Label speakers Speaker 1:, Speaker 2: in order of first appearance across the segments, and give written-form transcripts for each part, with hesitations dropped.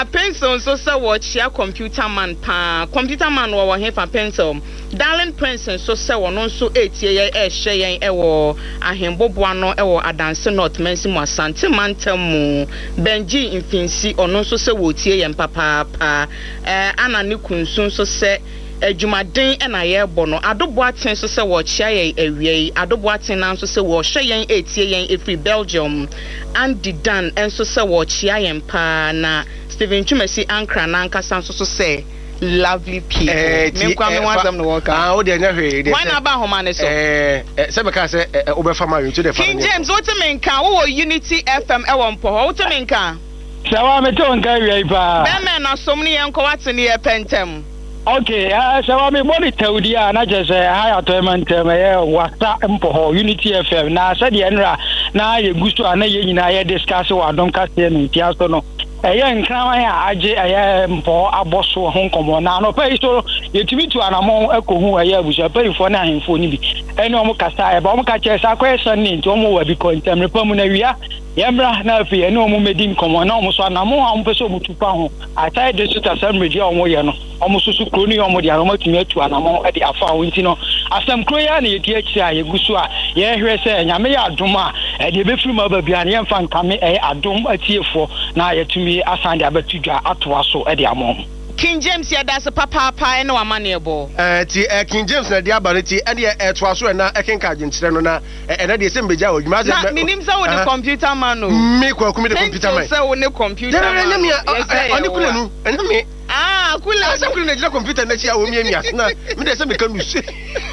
Speaker 1: na pencil so say watch ya computer man wo he fa pencil darling prince so say wono so etie ye ehye yen ewo ahemboboa no ewo adanse north mensi mu asante mantamu benji infinsi ono so say wotie yen papa ana ne kunsun so say adwumaden na ye bo no adoboaten so say wo chia ye awie adoboaten na so say wo hye yen etie yen efri Belgium and Dan enso say wo chia yen pa na Steven Chumesi Ankra na nkasa so say lovely people me kwa me want them no work
Speaker 2: o de nya hwe
Speaker 1: why na ba homa ne so
Speaker 2: se be ka say obefa ma you to the
Speaker 1: King James what me nka wo Unity FM e won po what me nka
Speaker 3: sawa me to nka wi pa
Speaker 1: be me na som ne yen ko what ne ye pentem.
Speaker 3: Okay, sawa me body tawdi na je say high atonement me wata mpo Unity FM na say de nra na ye gusto ana ye nyina ye discuss wa don ka say no tia so no nkran ya age mpo aboso ho nkomo na no pay so yetimi tu anamon ekohu abuja pay fo na ahemfo ni bi ene omo kasa ba omo ka che sa question ni nti omo wa bi kontem repam na wia yemra na afi ene omo medi nkomo na omo so anamon omo pese omo tupa ho atai de suta sam media omo ye no omo susu kroni omo dia omo tumi atu anamon e de afa ho nti no asam kro ya na yedi achi a yegusu a ye hwe se nyame ya adom a e de befiri ma ba bia na ye mfa nkame adom atiefo na yetumi asande abatudwa atwa so e de amom
Speaker 1: King James ya das papa ene wa manebo
Speaker 2: ti King James na dia bareti e de to aso na ekenka agentire no na na de se mbeja odwuma ze
Speaker 1: na minim se wo the computer man no
Speaker 2: me kwa kumi the computer man
Speaker 1: se wo ne computer man
Speaker 2: oni kule nu ena me
Speaker 1: kule
Speaker 2: se kule na jira computer na chia wo miamia na me de se me kanu se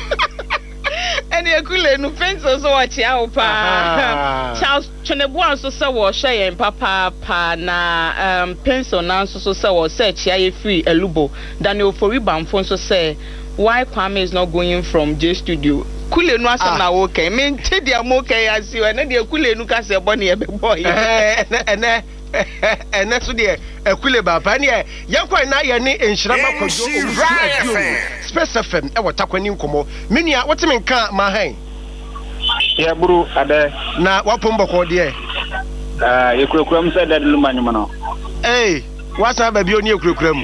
Speaker 1: ene kule nu pencil so watch ya opa Charles Chonebua so say wo hye yen papa na pencil na so say wo search ya ye free elubo Daniel Fori Bamfo so say why Kwame is not going from J Studio kule nu asem na wo kai me nche dia mo kai asi we na de kule nu ka se bone e be boy ene
Speaker 2: so de kule baba ne yankwa na ye ne enhirama kojo owu Space FM e wotakwani nkomo menua woteme nka ma han
Speaker 3: ya buru ade
Speaker 2: na wapomboko de
Speaker 3: yekuram se dad lumanyuma no
Speaker 2: wasa ba bi oni ekuram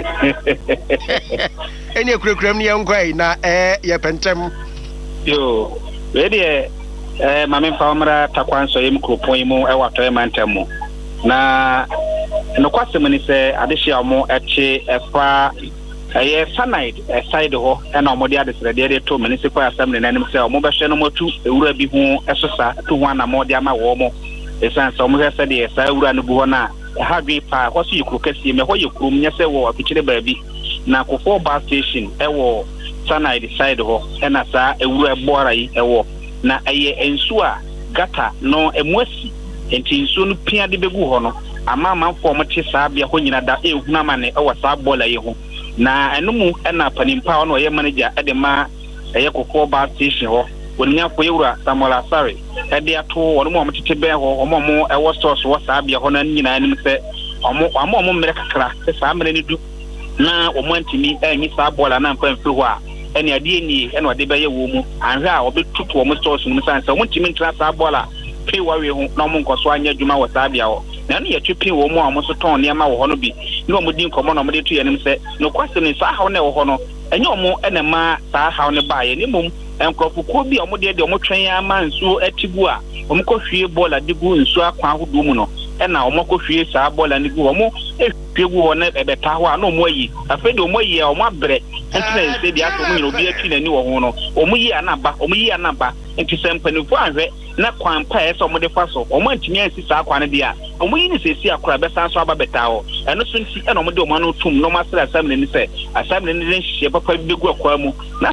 Speaker 2: eni ekuram ne yankwa na ye pentem
Speaker 3: yo we de mame famra takwanso yem kropon mu e wato mantam na no kwasem ni se adehia mo eche efa sanide side ho na omode adesrede de to municipal assembly na nim se omo behwe no motu ewura bi ho esosa to ho na mode ama wo mo esan se omo hese de sa ewura no bu ho na ha dwe pa ho so yikuru kase me ho yikurum nya se wo apichire baabi na kofo bar station ewo sanide side ho na sa ewura ebora yi ewo na ensu a gata no emuasi enti nsu no pia de begu ho no ama manfo mo te sa bia ho nyina da ehuna ma ne ewo sa bola yi ho na enumu na panimpa ono ye manager edema kofo bar station ho wonya fo yewura Samuel Asare ede ato wono mo tete ben ho omo ewo stores wo sa bia ho na nyina anim se omo mere kakra se sa mere ni du na omo antimi enyi sa bola na mpa mfiri ho a ene ade ni ene ode be ye wo mu anhwe a obetutu omo stores mu san se omo ntimi ntra sa bola pe wawe ho na omo nkoso anya adwuma wo sa bia ho na no yetwepi wo mu a mo so ton niam wo ho no bi ni omo din komo na omo de tu yenim se no kwase ni sa hawo na wo ho no enye omo enema sa hawo ne baaye ni mum enkrofo bi omo de omo twen ama nsu atibu a omo ko hwie bola digu nsu akwa ahodo mu no ena omo ko hwie sa bola ni gu omo ehwiegu ho na ebeta ho a na omo yi afede omo yi omo abre entina se dia to mu nyina obi atwi nani wo ho no omo yi anaba enti sempanifo ahwe na kwampa ese omo de faso omo antimi ansi sa akwa ne dia omo yi ni sesi akora besan so aba beta ho eno so nti ena omo de omo no tum no masira assembly ni se assembly ni den hye papa begu akwa mu na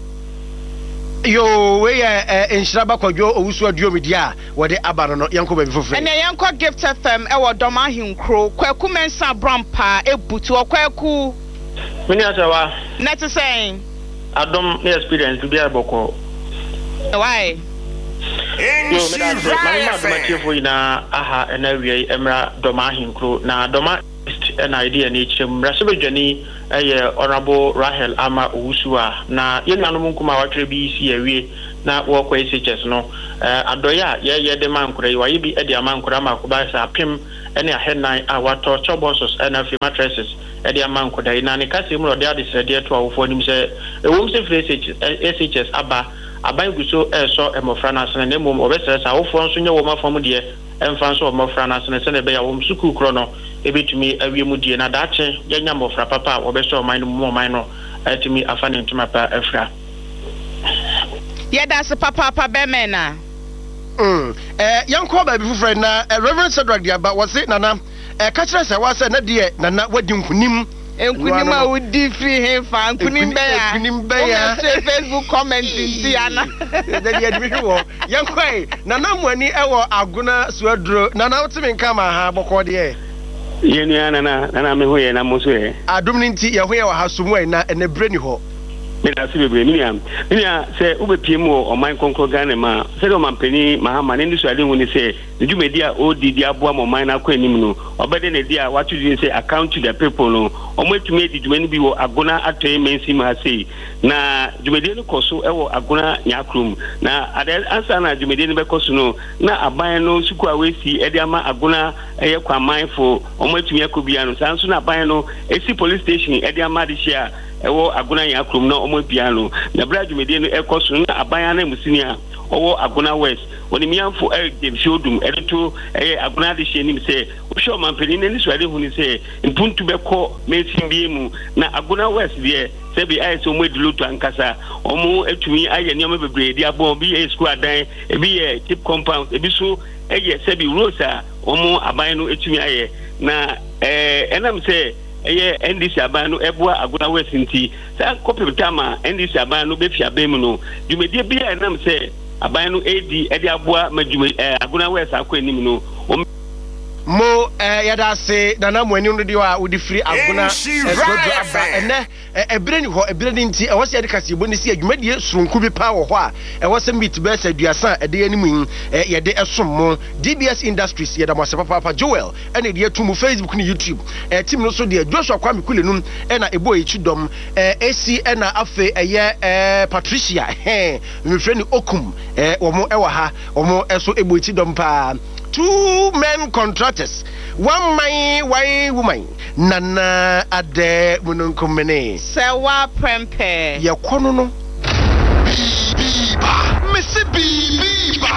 Speaker 2: yo we enhiraba kwadwo owusu aduomi dia wode abano no yanko ba bifofre
Speaker 1: ene yanko Gift FM e wo doma hinkro kwaku mensa brampa ebutu okwaku
Speaker 3: mini atawa
Speaker 1: net saying
Speaker 3: adom experience bi aboko
Speaker 1: why
Speaker 3: yo me da ma chefo ina aha ena wie emra doma hinkro na doma an idea ni chem rasebedwani honorable Rahel Ama Owusua na yenanum nkuma watwe bi si awie na wo kwa SHS no adoya ye de mankura yi bi e de mankura makoba sa pem
Speaker 4: any a headline our torture bosses and a few mattresses at the amount of the Nani Cassim or the other said dear to our phone himself. A woman's SHS Abba, Abanguso, so a Mofranas and a name of Westers, our phones in your woman from dear, and France or Mofranas and a Senator Suku Chrono, a bit to me a Mudi and a Dache, Yanyam of Papa, or best of mine more minor, to me a funny to my pa Efra.
Speaker 1: Yeah, that's a papa Bemena.
Speaker 2: Young Coba before friend, Reverend Cedric, but was it Nana? Catchers, I was a Nadia, Nana, what you nim,
Speaker 1: and Kunima would defeat him for Kunimbeya, Facebook commenting, Diana. Young Quay, Nana, when you ever are gonna swedro, Nana, to me come a harbor cordier.
Speaker 4: Yeniana, and I'm away, and I'm also
Speaker 2: I don't need to hear how somewhere and a brainy hole.
Speaker 4: Miriam, say, Ube Pimo or mine conquer Ganema, said on Penny, Mahaman, and this I didn't want to say, did you make dear old Diabuam or mine aquanimno, or better than dear what you didn't say, account to the people, no, or wait to make it when you are gonna at a main sima say. Na Jumedino Coso, Agona Yakrum, na Adel Ansana Jumedino Cosuno, na Abayano, Sukuawesi, Ediama, Agona, Ayakwa mindful, or wait to me Kubiano, Sansuna Bayano, AC police station, Ediama this year. Ewo aguna yakrum na omo piano na brad medie no ekoso na abanya musinia owo aguna west woni miamfo dem shodum edeto aguna de hyenim se wo show mampeni ni so ade huni se mpuntu beko mesin biemu na aguna west de se bi ai so modulu to ankasa omo etumi aye ne omo bebre di abon bi e school adan e bi e tip compound e bi so se bi rosa omo aban no etumi aye na enam se NDC abanu ebua aguna wesinti sa kopi tama NDC abanu be fia bemu no dwumedie bia enam se abanu edi abua majume aguna wes akwanim no
Speaker 2: mo yada se nana mo ani no de wa odi free aguna esodro aba ene ebreni ho ebreni nti e wose yade kase boni si adwumadie surunku bi pa wo ho a e wose meet be sa duasa ede animu yede esom mo DBS Industries yada mo papa Joel ene de atumu Facebook ni YouTube team no so de Joshua Kwame Kulenum ena ebo echidom AC ena afe eye Patricia me friend Okum wo mo ewa ha wo mo eso ebo echidom pa 2 men contractors, 1 man, woman. Nana ade mununkumene.
Speaker 1: Sewa prempe.
Speaker 2: Ya kono no.
Speaker 5: Missy Biba.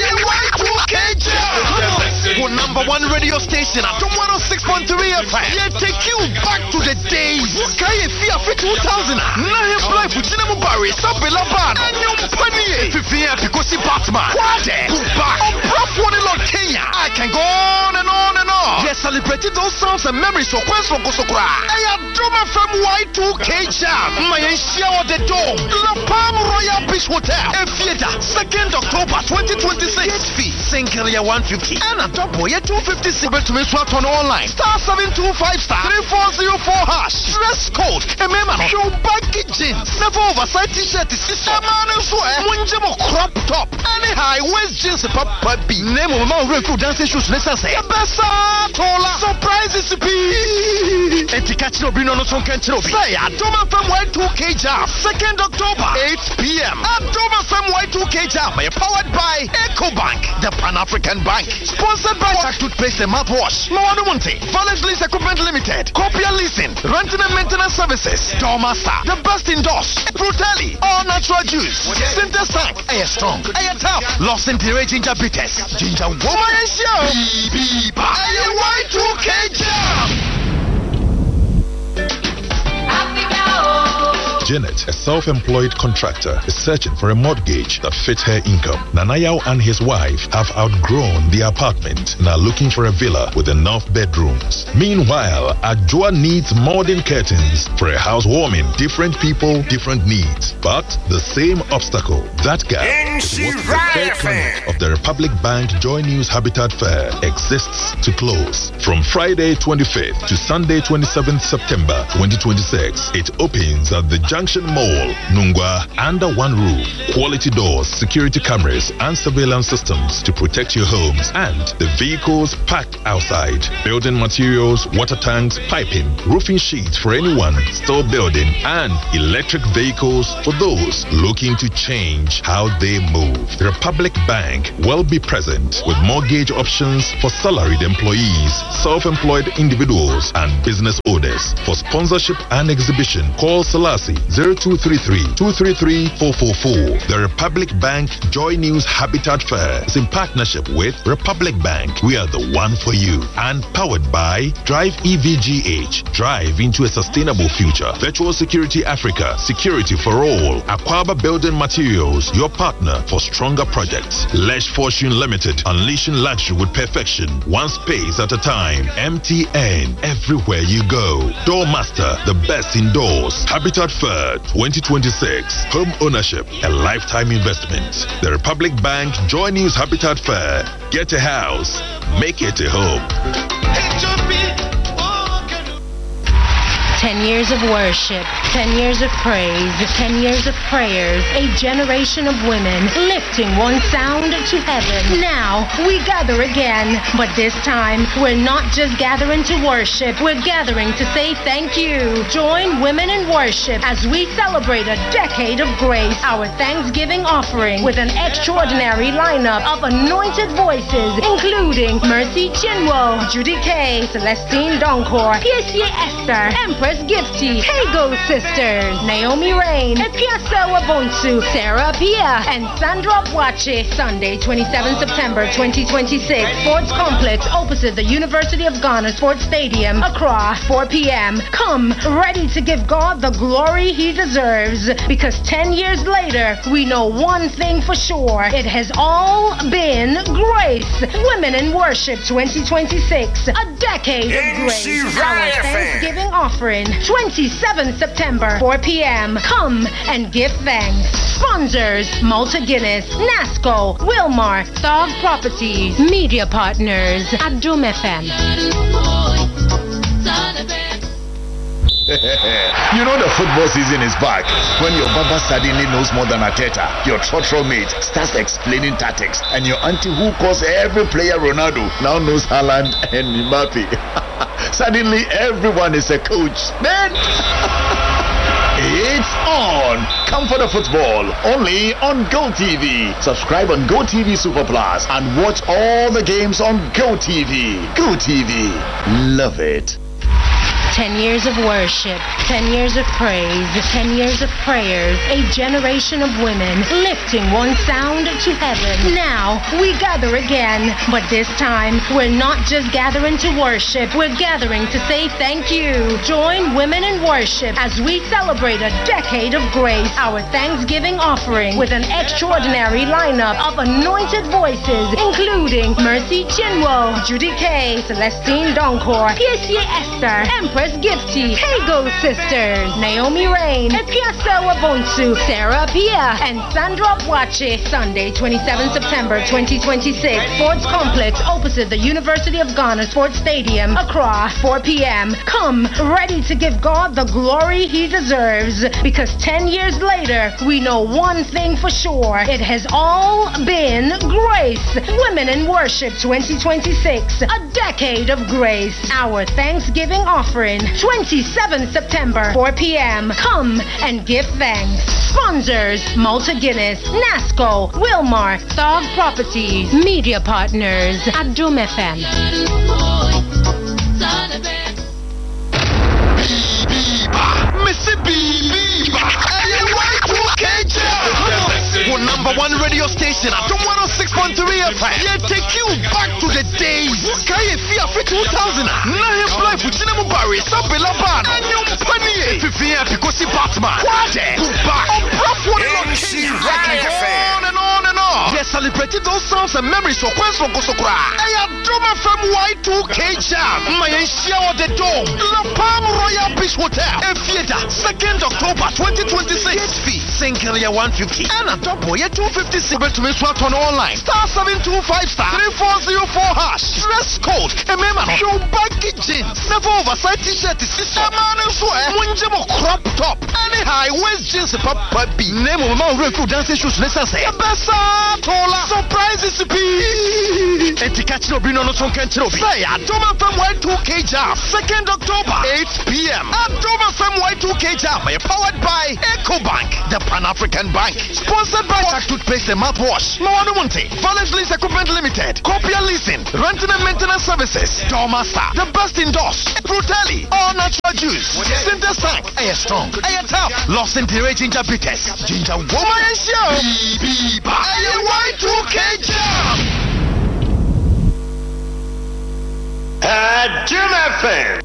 Speaker 5: #1 radio station at 106.3 FM. Yeah, take you back to the days. Kaya Fia 2000. Nahe fly futina mubari sabela ban. Anyum pani. Fifia Pikosi Batman. Wade. Back. Prop one in Kenya. I can go on and on and on. Yes, celebrated those sounds and memories for Queso Kosokra. I am from Y2K Jam. My show the dome. La Palm Royal Beach Hotel. A theater. 2nd October 2026. Fee. Single 150. And a double 250. To me swap on online. *725 *3404#. Dress code. Remember, show baggy jeans. Never oversized t-shirt. Man Munjamo crop top. Any high waist jeans. Papa B. Name of my real dancing shoes. Let's say. Tola. Surprises to be. Etikachi Brino no son can't say. Doma from Y2K Jam. 2nd October 8 p.m. At Doma from Y2K Jam. Powered by EcoBank, the Pan-African Bank. Sponsored by Toothpaste and mouthwash. Mawadu Munte. Valence Lease Equipment Limited. Copia Leasing. Renting and Maintenance Services. Dormasa. The best indoors. Brutally. All natural juice. Center Tank. Air Strong. Air Tough. Lost in Pire Ginger Bitters. Ginger Woman and Show. Y2K Jam.
Speaker 6: Janet, a self-employed contractor, is searching for a mortgage that fits her income. Nanayao and his wife have outgrown the apartment and are looking for a villa with enough bedrooms. Meanwhile, Ajua needs modern curtains for a housewarming. Different people, different needs, but the same obstacle. That gap is what the third clinic of the Republic Bank Joy News Habitat Fair exists to close. From Friday 25th to Sunday 27th September 2026, it opens at the Junction Mall, Nungwa, under one roof. Quality doors, security cameras, and surveillance systems to protect your homes and the vehicles parked outside. Building materials, water tanks, piping, roofing sheets for anyone still building, and electric vehicles for those looking to change how they move. Republic Bank will be present with mortgage options for salaried employees, self-employed individuals, and business owners. For sponsorship and exhibition, call Selassie 0233-233-444. The Republic Bank Joy News Habitat Fair is in partnership with Republic Bank. We are the one for you. And powered by Drive EVGH. Drive into a sustainable future. Virtual Security Africa. Security for all. Aquaba Building Materials. Your partner for stronger projects. Lesh Fortune Limited. Unleashing luxury with perfection. One space at a time. MTN. Everywhere you go. Doormaster. The best indoors. Habitat Fair 2026. Home ownership. A lifetime investment. The Republic Bank Joy News Habitat Fair. Get a house. Make it a home.
Speaker 7: 10 years of worship, 10 years of praise, 10 years of prayers, a generation of women lifting one sound to heaven. Now we gather again, but this time we're not just gathering to worship, we're gathering to say thank you. Join Women in Worship as we celebrate a decade of grace, our Thanksgiving offering with an extraordinary lineup of anointed voices, including Mercy Chinwo, Judy K, Celestine Donkor, Piesie Esther, Empress Gifty, Hago Sisters, Naomi Rain, Epiasa Wabonsu, Sarah Pia, and Sandra Bwache. Sunday, 27 September 2026, Sports Complex opposite the University of Ghana Sports Stadium, Accra, 4 p.m. Come ready to give God the glory He deserves, because 10 years later, we know one thing for sure. It has all been grace. Women in Worship 2026, a decade of grace. Our Thanksgiving offering. 27 September, 4 p.m. Come and give thanks. Sponsors: Malta Guinness, NASCO, Wilmar, Thog Properties. Media partners: Adum FM.
Speaker 8: You know the football season is back when your baba suddenly knows more than Arteta, your trotro mate starts explaining tactics, and your auntie who calls every player Ronaldo now knows Haaland and Mbappe. Suddenly everyone is a coach, man. It's on! Come for the football, only on GoTV. Subscribe on GoTV Super Plus and watch all the games on GoTV. GoTV, love it.
Speaker 7: 10 years of worship, 10 years of praise, 10 years of prayers, a generation of women lifting one sound to heaven. Now we gather again, but this time we're not just gathering to worship, we're gathering to say thank you. Join Women in Worship as we celebrate a decade of grace, our Thanksgiving offering with an extraordinary lineup of anointed voices, including Mercy Chinwo, Judy K, Celestine Donkor, Piesie Esther, Empress Gifty, Hago Sisters, Naomi Rain, Epiasa Wabonsu, Sarah Pia, and Sandra Bwache. Sunday, 27 September 2026, Sports Complex opposite the University of Ghana Sports Stadium, Accra, 4 p.m. Come ready to give God the glory He deserves, because 10 years later, we know one thing for sure. It has all been grace. Women in Worship 2026, a decade of grace. Our Thanksgiving offering. 27 September, 4 p.m. Come and give thanks. Sponsors: Malta Guinness, NASCO, Wilmar, Thog Properties. Media partners: Adum FM.
Speaker 5: Number one radio station at 106.3 FM. Yeah, take you back to the days. Kaya Fia Fit 2000. Nahe Life with Cinema Barry, Sabela Ban, and your Penny. Fifia Picosi Batman. Wade, Buba, Oprah, on and on and on. They celebrated those songs and memories of Quenso Kosokra. I am Doma from Y2K Jam. My show the dome. La Palm Royal Beach Hotel. And Theater, 2nd October 2026. Fee single year 150 and a double year 250 to me swat on online star 725 star 3404 hash dress code remember show baggy jeans never oversized t-shirt is sister man so munjemo crop top any high waist jeans papa b name of my reku dancing shoes necessary besa tola surprises be catch no be no son can tell say Adoma FM Y2K Jam 2nd October 8 p.m. Adoma FM Y2K Jam powered by EcoBank, the Pan-African Bank, sponsored by Toothpaste and Mouthwash, Mawanu Munte, Valence Lease Equipment Limited, Copia Leasing, Renting and Maintenance Services, Dormasa, the best indoors, Fruteli, all natural juice, Sinter Tank, Air Strong, Air Tap, Lost in Pire Ginger Bitters, Ginger Woman and Show, Y2K Jam.
Speaker 9: Jim FM.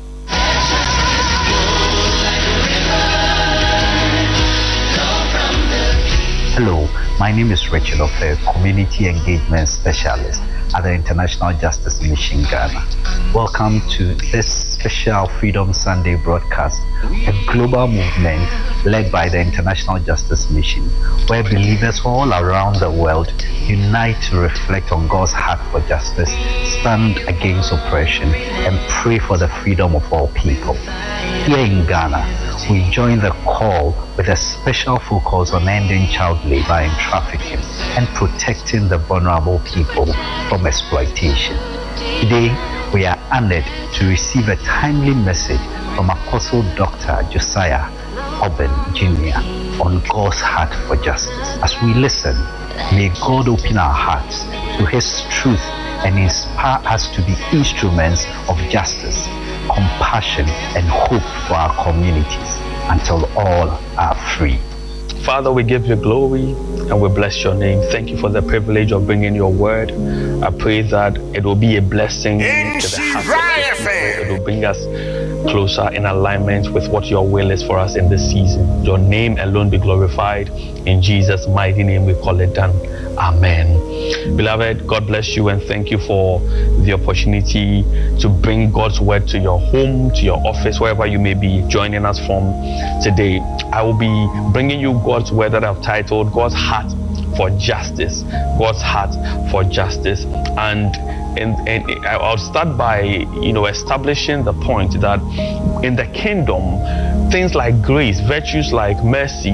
Speaker 10: Hello, my name is Richard Ofe, Community Engagement Specialist at the International Justice Mission Ghana. Welcome to this special Freedom Sunday broadcast, a global movement led by the International Justice Mission, where believers all around the world unite to reflect on God's heart for justice, stand against oppression, and pray for the freedom of all people. Here in Ghana, we join the call with a special focus on ending child labor and trafficking and protecting the vulnerable people from exploitation. Today, we are honored to receive a timely message from Apostle Dr. Josiah Oben Jr. on God's heart for justice. As we listen, may God open our hearts to His truth and inspire us to be instruments of justice, compassion, and hope for our communities until all are free.
Speaker 11: Father, we give you glory and we bless your name. Thank you for the privilege of bringing your word. I pray that it will be a blessing to the hearts of people. It will bring us closer in alignment with what your will is for us in this season. Your name alone be glorified. In Jesus' mighty name we call it done. Amen. Beloved, God bless you and thank you for the opportunity to bring God's word to your home, to your office, wherever you may be joining us from today. I will be bringing you God's word that I've titled God's Heart for Justice. God's Heart for Justice. And I'll start by establishing the point that in the kingdom, things like grace, virtues like mercy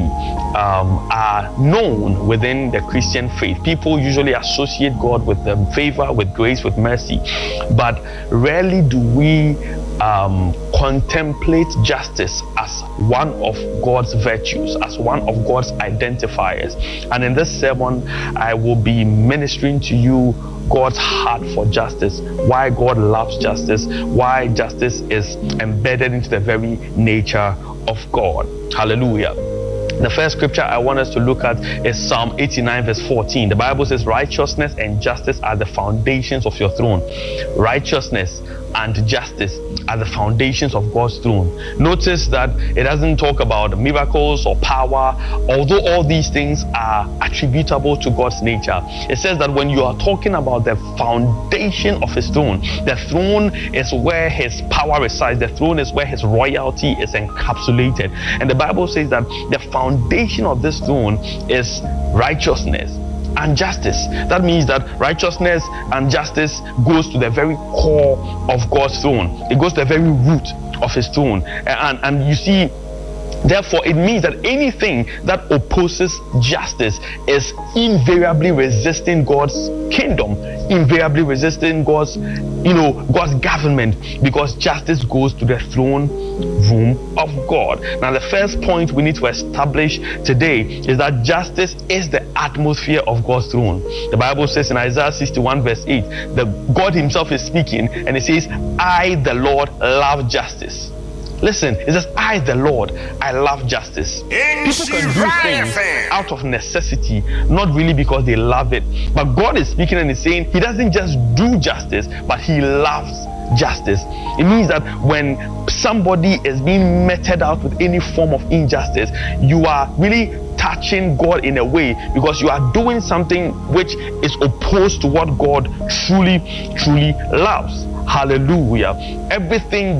Speaker 11: are known within the Christian faith. People usually associate God with favor, with grace, with mercy, but rarely do we contemplate justice as one of God's virtues, as one of God's identifiers. And in this sermon, I will be ministering to you God's heart for justice, why God loves justice, why justice is embedded into the very nature of God. Hallelujah. The first scripture I want us to look at is Psalm 89 verse 14. The Bible says, righteousness and justice are the foundations of your throne. Righteousness and justice are the foundations of God's throne. Notice that it doesn't talk about miracles or power, although all these things are attributable to God's nature. It says that when you are talking about the foundation of his throne, the throne is where his power resides, the throne is where his royalty is encapsulated. And the Bible says that the foundation of this throne is righteousness and justice. That means that righteousness and justice goes to the very core of God's throne. It goes to the very root of his throne. And you see, therefore, it means that anything that opposes justice is invariably resisting God's kingdom, invariably resisting God's government, because justice goes to the throne room of God. Now, the first point we need to establish today is that justice is the atmosphere of God's throne. The Bible says in Isaiah 61 verse 8 that God himself is speaking, and it says, I, the Lord, love justice. Listen, it says, I, the Lord, I love justice. People can do things out of necessity, not really because they love it. But God is speaking and he's saying he doesn't just do justice, but he loves justice. It means that when somebody is being meted out with any form of injustice, you are really touching God in a way, because you are doing something which is opposed to what God truly, truly loves. Hallelujah. Everything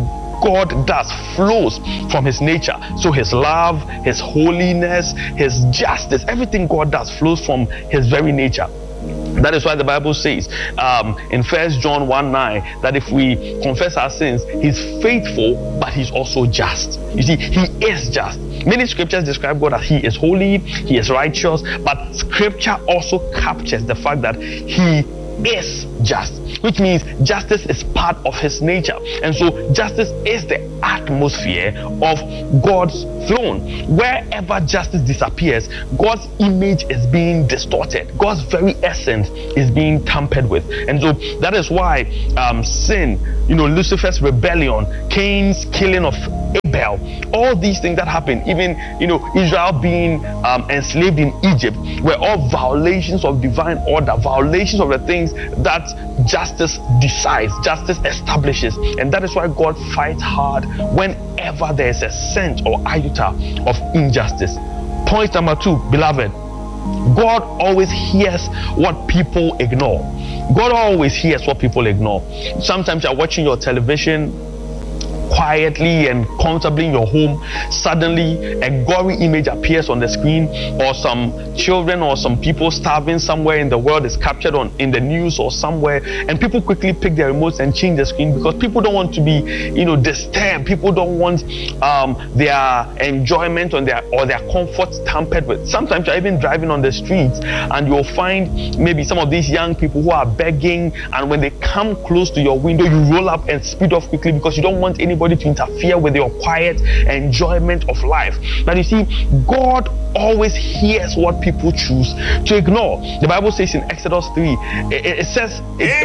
Speaker 11: God does flows from his nature. So his love, his holiness, his justice, everything God does flows from his very nature. That is why the Bible says in 1 John 1:9 that if we confess our sins, he's faithful, but he's also just. You see, he is just. Many scriptures describe God as he is holy, he is righteous, but scripture also captures the fact that he is just, which means justice is part of his nature. And so justice is the atmosphere of God's throne. Wherever justice disappears, God's image is being distorted. God's very essence is being tampered with. And so that is why sin, Lucifer's rebellion, Cain's killing of Abel, all these things that happened, even Israel being enslaved in Egypt, were all violations of divine order, violations of the things that justice decides, justice establishes. And that is why God fights hard whenever there is a scent or iota of injustice. Point number 2, beloved, God always hears what people ignore. God always hears what people ignore. Sometimes you're watching your television quietly and comfortably in your home, suddenly a gory image appears on the screen, or some children or some people starving somewhere in the world is captured in the news or somewhere, and people quickly pick their remotes and change the screen because people don't want to be disturbed. People don't want their enjoyment or their comfort tampered with. Sometimes you're even driving on the streets and you'll find maybe some of these young people who are begging, and when they come close to your window, you roll up and speed off quickly because you don't want anybody to interfere with your quiet enjoyment of life. But you see, God always hears what people choose to ignore. The Bible says in Exodus 3, it says,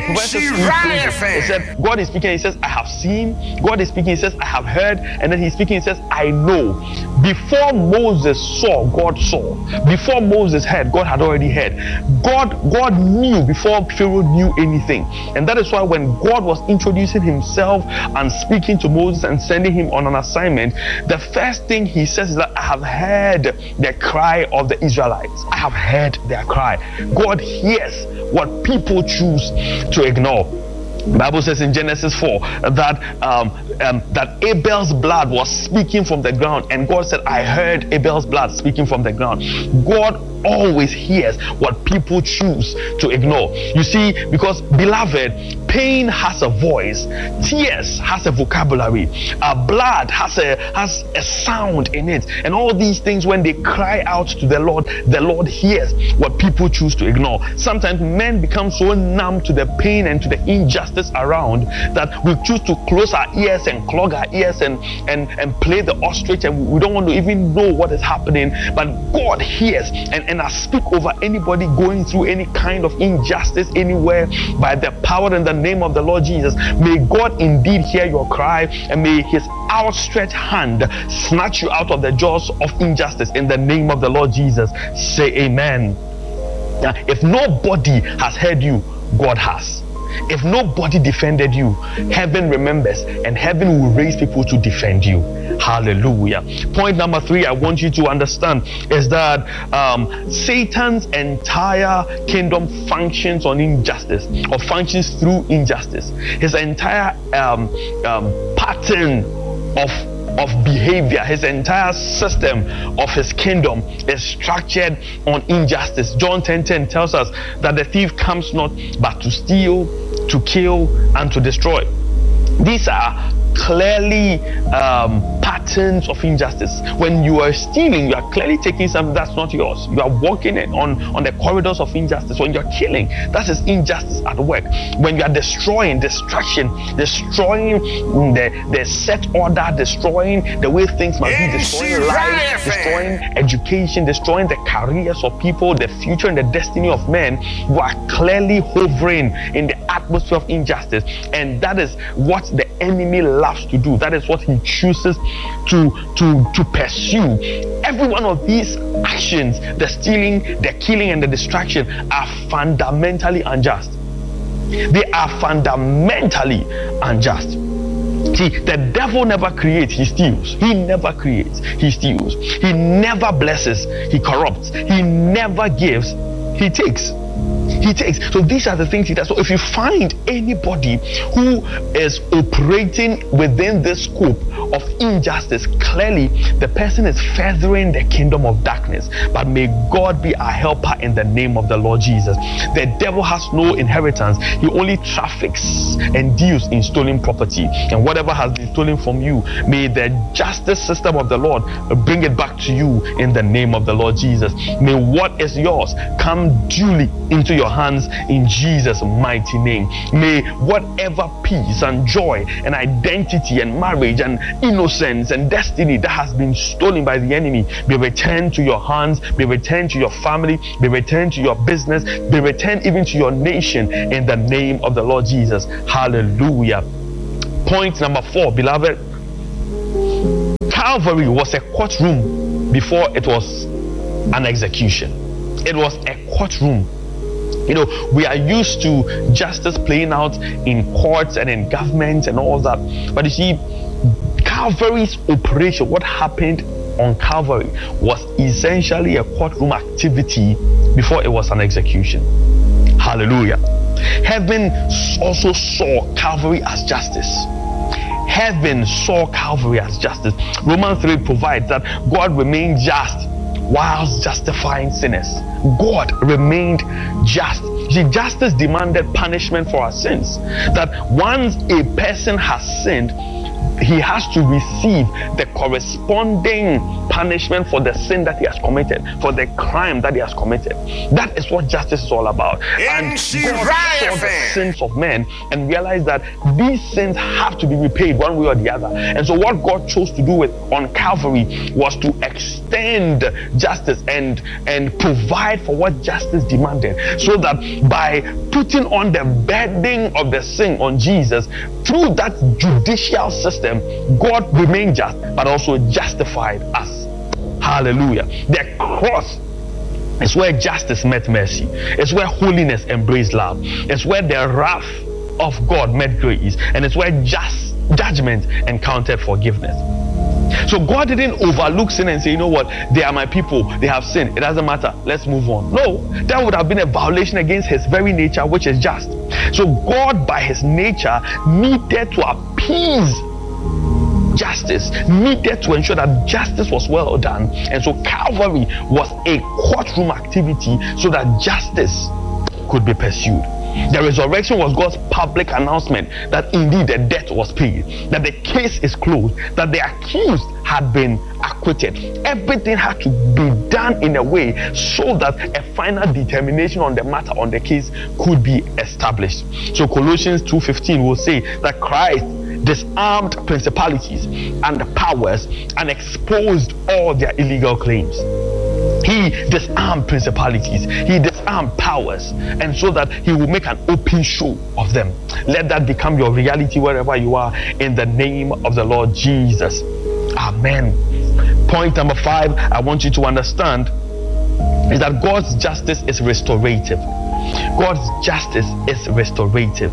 Speaker 11: God is speaking, he says, I have seen. God is speaking, he says, I have heard. And then he's speaking, he says, I know. Before Moses saw, God saw. Before Moses heard, God had already heard. God knew before Pharaoh knew anything. And that is why when God was introducing himself and speaking to Moses and sending him on an assignment, the first thing he says is that I have heard the cry of the Israelites. I have heard their cry. God hears what people choose to ignore. The Bible says in Genesis 4 that Abel's blood was speaking from the ground, and God said, I heard Abel's blood speaking from the ground. God always hears what people choose to ignore. You see, because beloved, pain has a voice, tears has a vocabulary, blood has a sound in it, and all these things, when they cry out to the Lord hears what people choose to ignore. Sometimes men become so numb to the pain and to the injustice around that we choose to close our ears and clog our ears and play the ostrich, and we don't want to even know what is happening. But God hears, and I speak over anybody going through any kind of injustice anywhere by the power and the name of the Lord Jesus. May God indeed hear your cry, and may his outstretched hand snatch you out of the jaws of injustice in the name of the Lord Jesus. Say amen. Now, if nobody has heard you, God has. If nobody defended you, heaven remembers, and heaven will raise people to defend you. Hallelujah. Point number 3 I want you to understand is that Satan's entire kingdom functions on injustice, or functions through injustice. His entire pattern of behavior, his entire system of his kingdom is structured on injustice. John 10:10 tells us that the thief comes not but to steal, to kill, and to destroy. These are clearly patterns of injustice. When you are stealing, you are clearly taking something that's not yours. You are walking on the corridors of injustice. When you are killing, that is injustice at work. When you are destroying, destruction, destroying the set order, destroying the way things must be, destroying life, destroying education, destroying the careers of people, the future and the destiny of men, you are clearly hovering in the atmosphere of injustice. And that is what the enemy loves to do. That is what he chooses to pursue. Every one of these actions, the stealing, the killing, and the distraction, are fundamentally unjust. They are fundamentally unjust. See, the devil never creates, he steals. He never creates, he steals. He never blesses, he corrupts. He never gives, he takes. He takes. So these are the things he does. So if you find anybody who is operating within the scope of injustice, clearly the person is furthering the kingdom of darkness. But may God be our helper in the name of the Lord Jesus. The devil has no inheritance. He only traffics and deals in stolen property. And whatever has been stolen from you, may the justice system of the Lord bring it back to you in the name of the Lord Jesus. May what is yours come duly into your hands in Jesus' mighty name. May whatever peace and joy and identity and marriage and innocence and destiny that has been stolen by the enemy be returned to your hands, be returned to your family, be returned to your business, be returned even to your nation in the name of the Lord Jesus. Hallelujah. Point number 4, beloved. Calvary was a courtroom before it was an execution. It was a courtroom. You know, we are used to justice playing out in courts and in government and all that. But you see, Calvary's operation, what happened on Calvary, was essentially a courtroom activity before it was an execution. Hallelujah. Heaven also saw Calvary as justice. Heaven saw Calvary as justice. Romans 3 provides that God remained just whilst justifying sinners. God remained just. See, justice demanded punishment for our sins. That once a person has sinned, he has to receive the corresponding punishment for the sin that he has committed, for the crime that he has committed. That is what justice is all about. And God saw the sins of men and realized that these sins have to be repaid one way or the other. And so what God chose to do on Calvary was to extend justice and provide for what justice demanded, so that by putting on the burden of the sin on Jesus through that judicial system, God remained just but also justified us. Hallelujah. The cross is where justice met mercy. It's where holiness embraced love. It's where the wrath of God met grace. And it's where just judgment encountered forgiveness. So God didn't overlook sin and say, you know what, they are my people, they have sinned, it doesn't matter, let's move on. No, that would have been a violation against his very nature, which is just. So God, by his nature, needed to appease justice, needed to ensure that justice was well done. And so Calvary was a courtroom activity so that justice could be pursued. The resurrection was God's public announcement that indeed the debt was paid, that the case is closed, that the accused had been acquitted. Everything had to be done in a way so that a final determination on the matter, on the case, could be established. So Colossians 2:15 will say that Christ disarmed principalities and powers and exposed all their illegal claims. He disarmed principalities, he disarmed powers, and so that he will make an open show of them. Let that become your reality wherever you are, in the name of the Lord Jesus. Amen. Point number 5, I want you to understand, is that God's justice is restorative. God's justice is restorative.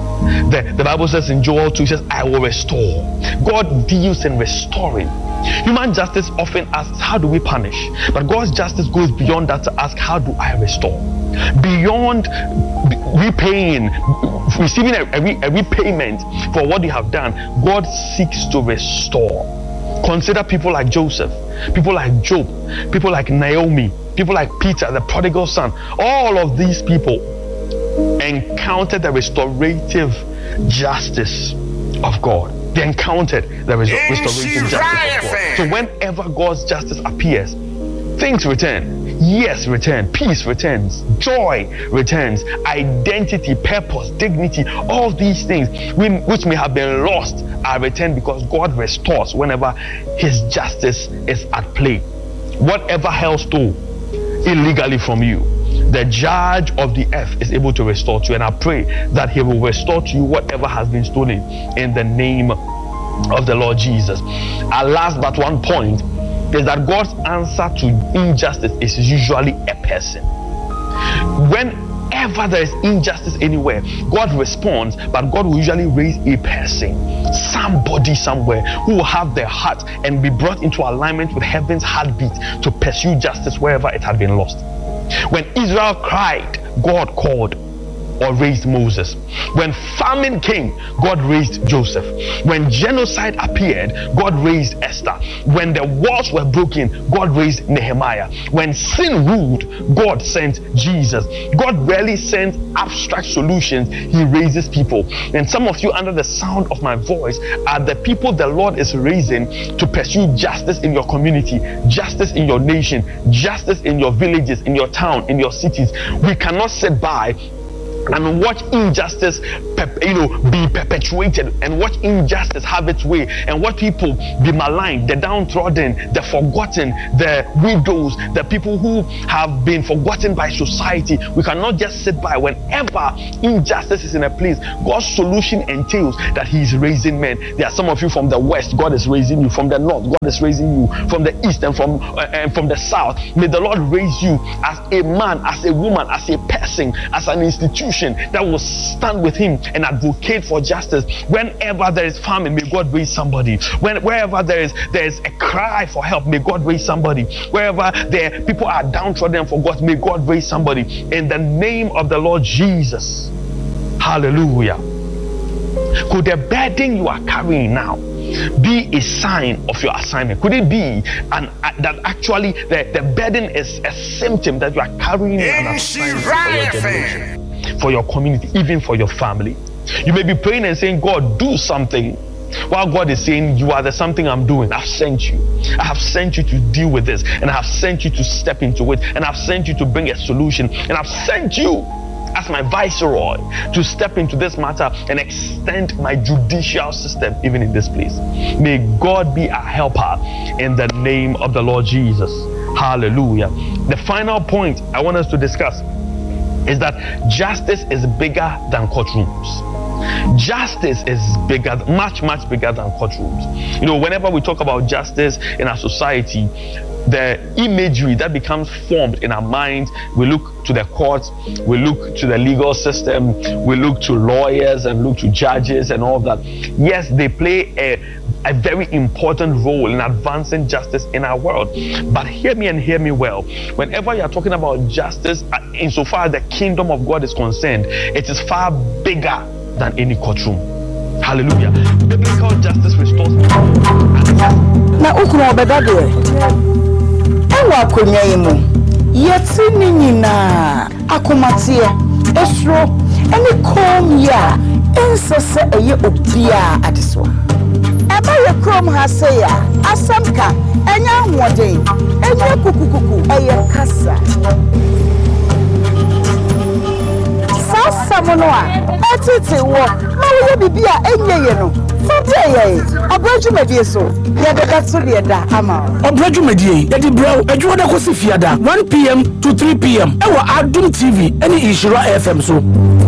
Speaker 11: The Bible says in Joel 2, it says, I will restore. God deals in restoring. Human justice often asks, how do we punish? But God's justice goes beyond that to ask, how do I restore? Beyond repaying, receiving a repayment for what you have done, God seeks to restore. Consider people like Joseph, people like Job, people like Naomi, people like Peter, the prodigal son. All of these people encountered the restorative justice of God. They encountered the restorative justice of God. So whenever God's justice appears, things return. Yes, return. Peace returns. Joy returns. Identity, purpose, dignity, all these things which may have been lost are returned, because God restores whenever his justice is at play. Whatever hell stole illegally from you, the judge of the earth is able to restore to you, and I pray that he will restore to you whatever has been stolen in the name of the Lord Jesus. And last but one point is that God's answer to injustice is usually a person. Whenever there is injustice anywhere, God responds, but God will usually raise a person, somebody somewhere, who will have their heart and be brought into alignment with heaven's heartbeat to pursue justice wherever it had been lost. When Israel cried, God called or raised Moses. When famine came, God raised Joseph. When genocide appeared, God raised Esther. When the walls were broken, God raised Nehemiah. When sin ruled, God sent Jesus. God rarely sends abstract solutions, He raises people. And some of you under the sound of my voice are the people the Lord is raising to pursue justice in your community, justice in your nation, justice in your villages, in your town, in your cities. We cannot sit by and watch injustice be perpetuated, and watch injustice have its way, and watch people be maligned, the downtrodden, the forgotten, the widows, the people who have been forgotten by society. We cannot just sit by. Whenever injustice is in a place, God's solution entails that He is raising men. There are some of you from the west, God is raising you. From the north, God is raising you. From the east and from the south, may the Lord raise you as a man, as a woman, as a person, as an institution that will stand with Him and advocate for justice. Whenever there is famine, may God raise somebody. Wherever there is a cry for help, may God raise somebody. Wherever people are downtrodden and forgotten, may God raise somebody. In the name of the Lord Jesus. Hallelujah. Could the burden you are carrying now be a sign of your assignment? Could it be that actually the burden is a symptom that you are carrying an assignment for your generation, for your community, even for your family? You may be praying and saying, God, do something, while God is saying, you are the something I'm doing. I've sent you. I have sent you to deal with this, and I have sent you to step into it, and I've sent you to bring a solution, and I've sent you as my viceroy to step into this matter and extend my judicial system even in this place. May God be a helper in the name of the Lord Jesus. Hallelujah. The final point I want us to discuss is that justice is bigger than courtrooms. Justice is bigger, much bigger than courtrooms. You know, whenever we talk about justice in our society, the imagery that becomes formed in our minds, we look to the courts, we look to the legal system, we look to lawyers and look to judges and all of that. Yes, they play a very important role in advancing justice in our world. But hear me and hear me well. Whenever you are talking about justice, insofar as the kingdom of God is concerned, it is far bigger than any courtroom. Hallelujah. Biblical justice restores people.
Speaker 12: Na ukuro bedade. Ewa konya yemu. Yeti ni nyina akomatie esro eni kom ya ensese eye obia adeso. Eba ye krom ha se ya asamka enya hoden enya kukukuku eye kasa. Sasa monoa etete wo ma wo bibia enye no fode ye abrajumedie so ye beka so de da ama abrajumedie ye di braw adwo da kosi fiada 1 p.m. to 3 p.m. ewa Adum TV eni Ishira FM so